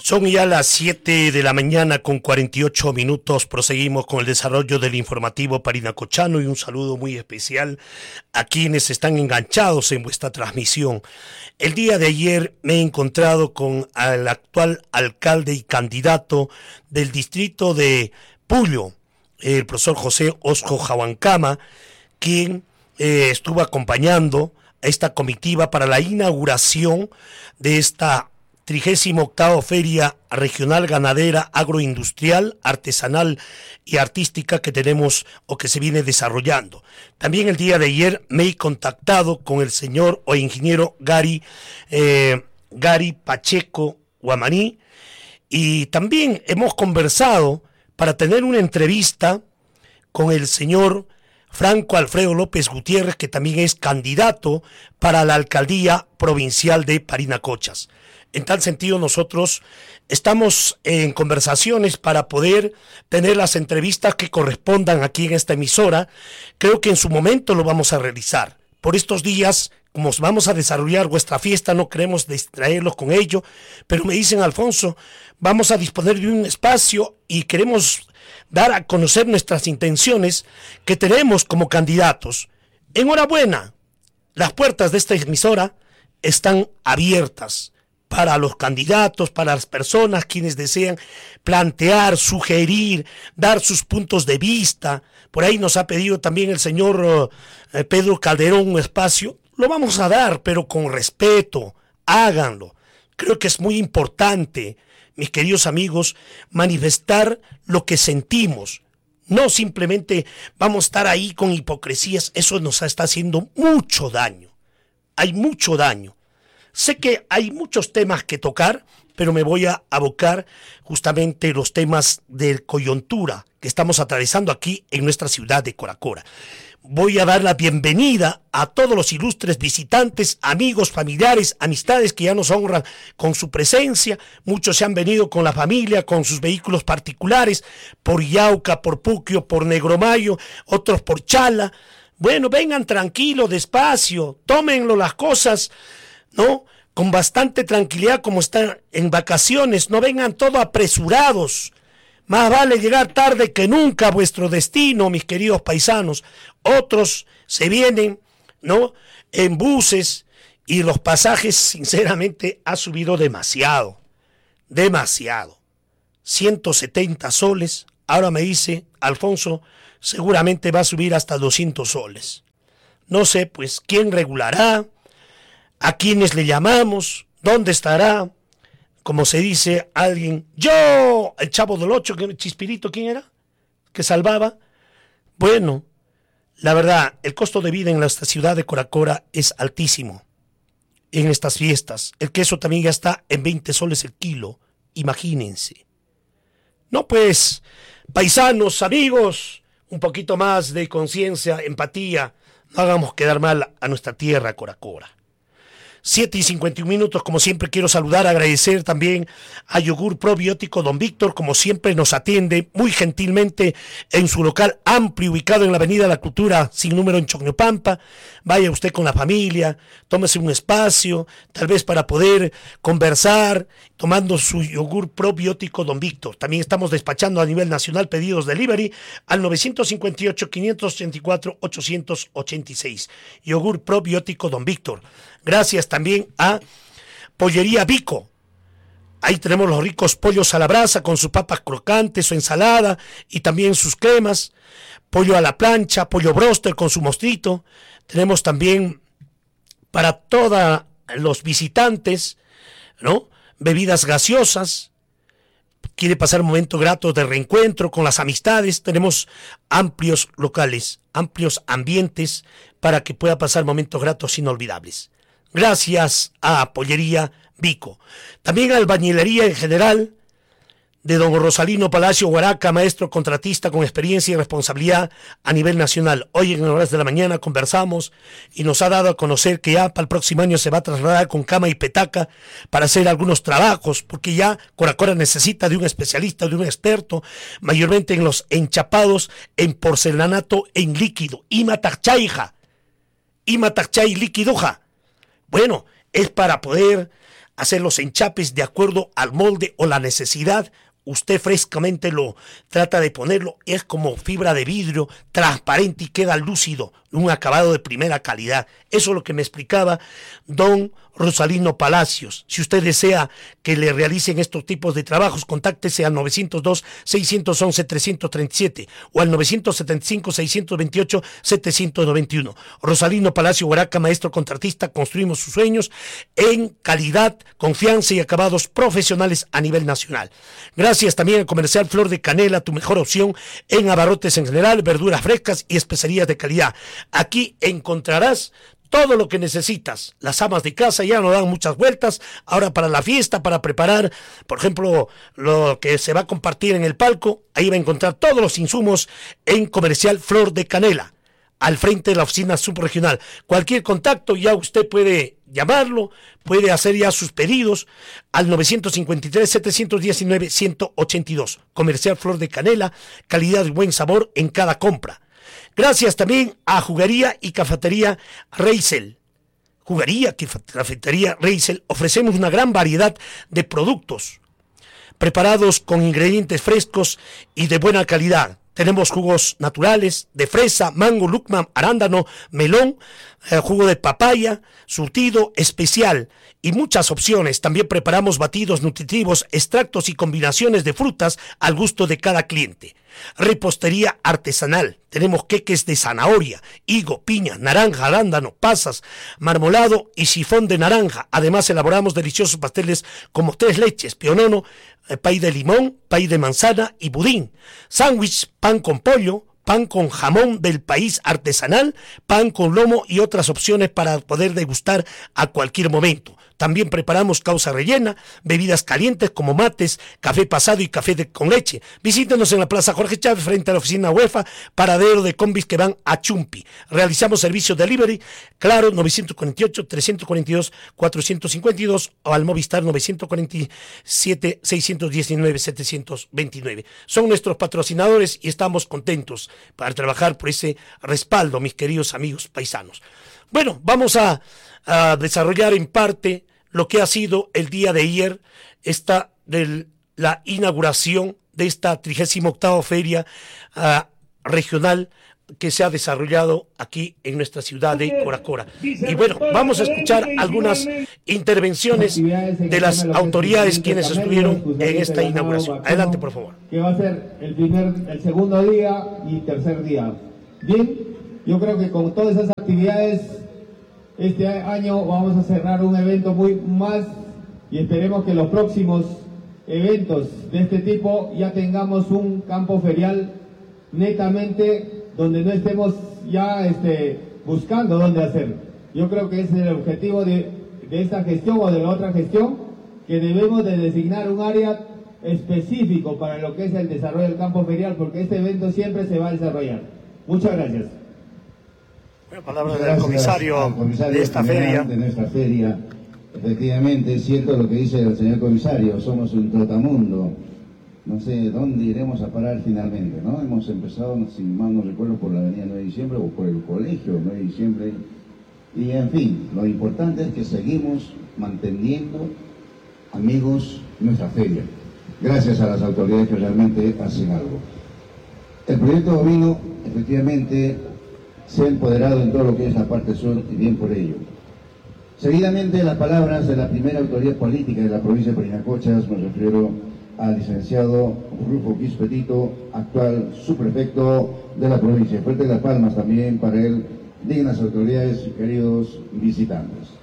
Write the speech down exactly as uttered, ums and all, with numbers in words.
Son ya las siete de la mañana con cuarenta y ocho minutos. Proseguimos con el desarrollo del informativo parinacochano y un saludo muy especial a quienes están enganchados en vuestra transmisión. El día de ayer me he encontrado con el actual alcalde y candidato del distrito de Puyo, el profesor José Osco Jahuancama, quien eh, estuvo acompañando a esta comitiva para la inauguración de esta trigésima octava Feria Regional Ganadera, Agroindustrial, Artesanal y Artística que tenemos o que se viene desarrollando. También el día de ayer me he contactado con el señor o ingeniero Gary, eh, Gary Pacheco Guamaní, y también hemos conversado para tener una entrevista con el señor Franco Alfredo López Gutiérrez, que también es candidato para la alcaldía provincial de Parinacochas. En tal sentido, nosotros estamos en conversaciones para poder tener las entrevistas que correspondan aquí en esta emisora. Creo que en su momento lo vamos a realizar. Por estos días, como vamos a desarrollar vuestra fiesta, no queremos distraerlos con ello, pero me dicen, Alfonso, vamos a disponer de un espacio y queremos dar a conocer nuestras intenciones que tenemos como candidatos. Enhorabuena, las puertas de esta emisora están abiertas para los candidatos, para las personas quienes desean plantear, sugerir, dar sus puntos de vista. Por ahí nos ha pedido también el señor uh, Pedro Calderón un espacio. Lo vamos a dar, pero con respeto. Háganlo. Creo que es muy importante, mis queridos amigos, manifestar lo que sentimos. No simplemente vamos a estar ahí con hipocresías. Eso nos está haciendo mucho daño. Hay mucho daño. Sé que hay muchos temas que tocar, pero me voy a abocar justamente los temas de coyuntura que estamos atravesando aquí en nuestra ciudad de Coracora. Voy a dar la bienvenida a todos los ilustres visitantes, amigos, familiares, amistades que ya nos honran con su presencia. Muchos se han venido con la familia, con sus vehículos particulares, por Yauca, por Puquio, por Negromayo, otros por Chala. Bueno, vengan tranquilos, despacio, tómenlo las cosas, ¿no? Con bastante tranquilidad, como están en vacaciones, no vengan todos apresurados. Más vale llegar tarde que nunca a vuestro destino, mis queridos paisanos. Otros se vienen, ¿no?, en buses y los pasajes, sinceramente, ha subido demasiado, demasiado. ciento setenta soles, ahora me dice Alfonso, seguramente va a subir hasta doscientos soles. No sé, pues, quién regulará, a quiénes le llamamos, dónde estará, como se dice alguien, yo, el Chavo del Ocho, que Chispirito, ¿quién era? Que salvaba. Bueno, la verdad, el costo de vida en nuestra ciudad de Coracora es altísimo en estas fiestas. El queso también ya está en veinte soles el kilo, imagínense. No, pues, paisanos, amigos, un poquito más de conciencia, empatía, no hagamos quedar mal a nuestra tierra Coracora. siete y cincuenta y un minutos, como siempre quiero saludar, agradecer también a Yogur Probiótico Don Víctor, como siempre nos atiende muy gentilmente en su local amplio, ubicado en la Avenida La Cultura, sin número en Chocñopampa. Vaya usted con la familia, tómese un espacio, tal vez para poder conversar, tomando su Yogur Probiótico Don Víctor. También estamos despachando a nivel nacional pedidos delivery al nueve cinco ocho, cinco ocho cuatro, ocho ocho seis. Yogur Probiótico Don Víctor. Gracias también a Pollería Vico. Ahí tenemos los ricos pollos a la brasa con sus papas crocantes, su ensalada y también sus cremas. Pollo a la plancha, pollo broster con su mostrito. Tenemos también para todos los visitantes, ¿no?, bebidas gaseosas. Quiere pasar un momento grato de reencuentro con las amistades. Tenemos amplios locales, amplios ambientes para que pueda pasar momentos gratos inolvidables. Gracias a Pollería Vico. También a Albañilería en general de don Rosalino Palacio Guaraca, maestro contratista con experiencia y responsabilidad a nivel nacional. Hoy en horas de la mañana conversamos y nos ha dado a conocer que ya para el próximo año se va a trasladar con cama y petaca para hacer algunos trabajos, porque ya Coracora necesita de un especialista, de un experto, mayormente en los enchapados en porcelanato en líquido. Imatachayja, Imatachay líquidoja. Bueno, es para poder hacer los enchapes de acuerdo al molde o la necesidad. Usted frescamente lo trata de ponerlo, es como fibra de vidrio, transparente y queda lúcido, un acabado de primera calidad. Eso es lo que me explicaba don Rosalino Palacios. Si usted desea que le realicen estos tipos de trabajos, contáctese al novecientos dos, seiscientos once, trescientos treinta y siete o al novecientos setenta y cinco, seiscientos veintiocho, setecientos noventa y uno. Rosalino Palacio Huaraca, maestro contratista, construimos sus sueños en calidad, confianza y acabados profesionales a nivel nacional. Gracias también al Comercial Flor de Canela, tu mejor opción en abarrotes en general, verduras frescas y especerías de calidad. Aquí encontrarás todo lo que necesitas. Las amas de casa ya no dan muchas vueltas. Ahora para la fiesta, para preparar, por ejemplo, lo que se va a compartir en el palco, ahí va a encontrar todos los insumos en Comercial Flor de Canela, al frente de la oficina subregional. Cualquier contacto ya usted puede llamarlo, puede hacer ya sus pedidos al novecientos cincuenta y tres, setecientos diecinueve, ciento ochenta y dos. Comercial Flor de Canela, calidad y buen sabor en cada compra. Gracias también a Juguería y Cafetería Reisel. Juguería y Cafetería Reisel ofrecemos una gran variedad de productos preparados con ingredientes frescos y de buena calidad. Tenemos jugos naturales de fresa, mango, lucma, arándano, melón, eh, jugo de papaya, surtido especial y muchas opciones. También preparamos batidos nutritivos, extractos y combinaciones de frutas al gusto de cada cliente. Repostería artesanal. Tenemos queques de zanahoria, higo, piña, naranja, arándano, pasas, marmolado y sifón de naranja. Además elaboramos deliciosos pasteles como tres leches, pionono, eh, pay de limón, pay de manzana y budín. Sándwich, pan con pollo, pan con jamón del país artesanal, pan con lomo y otras opciones para poder degustar a cualquier momento. También preparamos causa rellena, bebidas calientes como mates, café pasado y café de, con leche. Visítenos en la Plaza Jorge Chávez frente a la oficina UEFA, paradero de combis que van a Chumpi. Realizamos servicios delivery, claro, novecientos cuarenta y ocho, trescientos cuarenta y dos, cuatrocientos cincuenta y dos o al Movistar novecientos cuarenta y siete, seiscientos diecinueve, setecientos veintinueve. Son nuestros patrocinadores y estamos contentos para trabajar por ese respaldo, mis queridos amigos paisanos. Bueno, vamos a, a desarrollar en parte lo que ha sido el día de ayer, esta de la inauguración de esta trigésima octava feria uh, regional que se ha desarrollado aquí en nuestra ciudad de Coracora. Y bueno, vamos a escuchar algunas intervenciones de las autoridades quienes estuvieron en esta inauguración. Adelante, por favor. Que va a ser el primer, el segundo día y tercer día. Bien, yo creo que con todas esas actividades este año vamos a cerrar un evento muy más y esperemos que los próximos eventos de este tipo ya tengamos un campo ferial netamente donde no estemos ya este, buscando dónde hacer. Yo creo que ese es el objetivo de, de esta gestión o de la otra gestión, que debemos de designar un área específico para lo que es el desarrollo del campo ferial, porque este evento siempre se va a desarrollar. Muchas gracias. Bueno, palabra del comisario, comisario de esta feria. De nuestra feria. Efectivamente, es cierto lo que dice el señor comisario, somos un trotamundo. No sé dónde iremos a parar finalmente, ¿no? Hemos empezado, si mal no recuerdo, por la avenida nueve de diciembre o por el colegio nueve de diciembre. Y en fin, lo importante es que seguimos manteniendo, amigos, nuestra feria. Gracias a las autoridades que realmente hacen algo. El proyecto bovino, efectivamente, se ha empoderado en todo lo que es la parte sur y bien por ello. Seguidamente, las palabras de la primera autoridad política de la provincia de Parinacochas, me refiero al licenciado Rufo Quispetito, actual subprefecto de la provincia. Fuerte las palmas también para él, dignas autoridades y queridos visitantes.